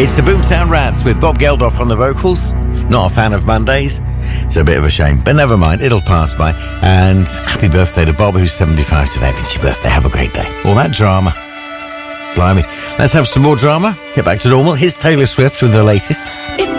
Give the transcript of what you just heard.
It's the Boomtown Rats with Bob Geldof on the vocals. Not a fan of Mondays. It's a bit of a shame, but never mind, it'll pass by. And happy birthday to Bob, who's 75 today. If it's your birthday, have a great day. All that drama. Blimey. Let's have some more drama. Get back to normal. Here's Taylor Swift with the latest. If